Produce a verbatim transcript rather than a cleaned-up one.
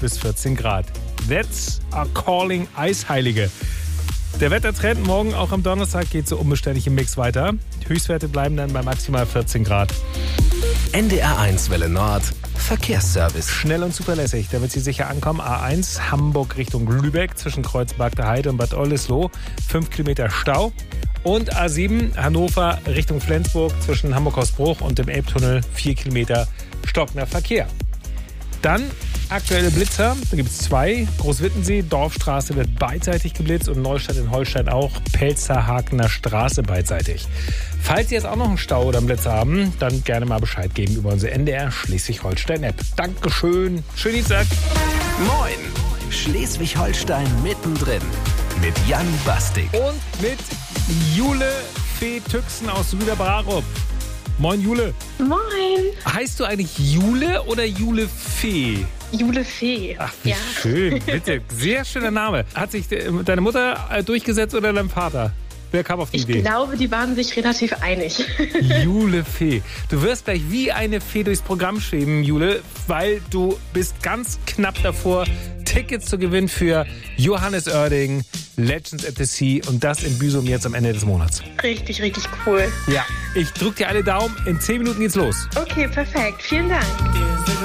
bis vierzehn Grad. That's a calling Eisheilige. Der Wettertrend morgen auch am Donnerstag geht so unbeständig im Mix weiter. Die Höchstwerte bleiben dann bei maximal vierzehn Grad. N D R eins Welle Nord. Verkehrsservice. Schnell und zuverlässig, damit Sie sicher ankommen. A eins Hamburg Richtung Lübeck zwischen Kreuzberg der Heide und Bad Oldesloe. fünf Kilometer Stau. Und A sieben Hannover Richtung Flensburg zwischen Hamburg-Hausbruch und dem Elbtunnel. vier Kilometer stockender Verkehr. Dann aktuelle Blitzer, da gibt es zwei. Großwittensee, Dorfstraße wird beidseitig geblitzt und Neustadt in Holstein auch. Pelzerhakener Straße beidseitig. Falls Sie jetzt auch noch einen Stau oder einen Blitzer haben, dann gerne mal Bescheid geben über unsere N D R Schleswig-Holstein-App. Dankeschön. Schönen Dienstag. Moin. Schleswig-Holstein mittendrin. Mit Jan Bastik. Und mit Jule Fee Tüxen aus Süderbrarup. Moin Jule. Moin. Heißt du eigentlich Jule oder Jule Fee? Jule Fee. Ach, wie ja. schön. Bitte. Sehr schöner Name. Hat sich deine Mutter durchgesetzt oder dein Vater? Wer kam auf die ich Idee? Ich glaube, die waren sich relativ einig. Jule Fee. Du wirst gleich wie eine Fee durchs Programm schweben, Jule, weil du bist ganz knapp davor, Tickets zu gewinnen für Johannes Oerding, Legends at the Sea und das in Büsum jetzt am Ende des Monats. Richtig, richtig cool. Ja, ich drücke dir alle Daumen. In zehn Minuten geht's los. Okay, perfekt. Vielen Dank.